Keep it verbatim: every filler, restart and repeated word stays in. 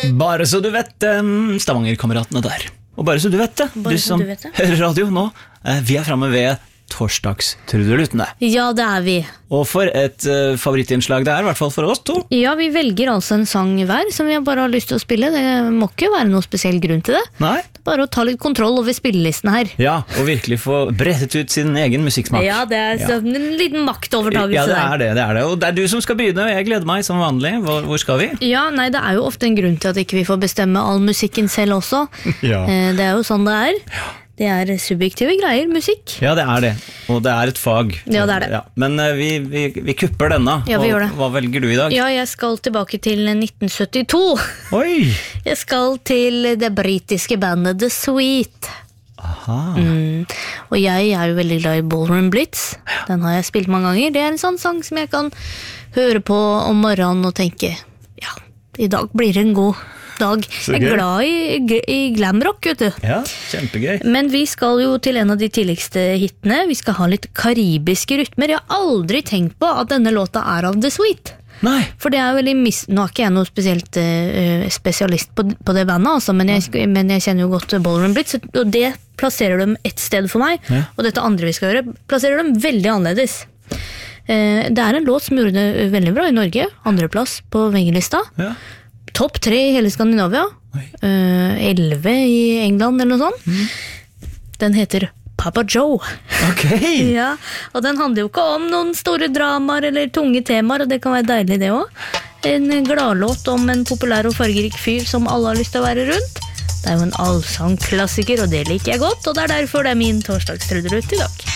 Bare så du vet det, Stavanger-kameratene der. Og bare så du vet det, Bare du så som du vet det. hører radio nå, eh, vi er fremme ved torsdagstrudelutene. Ja, det er vi. Og for et uh, favorittinnslag det er, i hvert fall for oss to. Ja, vi velger altså en sang hver som vi bare har lyst til å spille. Det må ikke være noe spesiell grunn til det. Nei? Bare å ta litt kontroll over spillelisten her. Ja, og virkelig få brettet ut sin egen musikksmak. Ja, det er Ja. en liten maktovertagelse Ja, det der. er det, det er det. Og det er du som skal begynne, og jeg gleder meg som vanlig. Hvor, hvor skal vi? Ja, nei, det er jo ofte en grunn til at ikke vi får bestemme all musikken selv også. Ja. Eh, Det er jo sånn det er. Det er subjektive greier, musikk. Ja, det er det. Og det er et fag. Ja, det er det. Men uh, vi, vi, vi kupper denne. Ja, vi hva, gjør det. Hva velger du i dag? Ja, jeg skal tilbake til nitten syttito. Oi! Jeg skal til det britiske bandet The Sweet. Aha. Mm. Og jeg er jo veldig glad i Ballroom Blitz. Den har jeg spilt mange ganger. Det er en sånn sang som jeg kan høre på om morgenen og tenke, ja, i dag blir det en god dag. Så Jeg er gøy. glad i, i glamrock, vet du. Ja, kjempegøy. Men vi skal jo til en av de tidligste hitene. Vi skal ha litt karibiske rytmer. Jeg har aldri tenkt på at denne låta er av The Sweet. Nei. For det er veldig mis... Nå er ikke jeg noe spesielt uh, spesialist på, på det bandet, altså, men, jeg, men jeg kjenner jo godt Ballroom Blitz, og det plasserer dem et sted for meg. Ja. Og dette andre vi skal gjøre, plasserer dem veldig annerledes. Uh, det er en låt som gjorde det veldig bra i Norge. Andreplass på vengelista. Ja. Topp tre i hele Skandinavia. Oi. Uh, Elleve i England eller noe sånt. Mm. Den heter Papa Joe. Ok. Ja, og den handler jo ikke om noen store dramaer eller tunge temaer, og det kan være deilig det også. En gladlåt om en populær og fargerik fyr som alle har lyst til å være rundt. Det er jo en allsangklassiker, og det liker jeg godt, og det er derfor det er min torsdagstrudelutt i dag.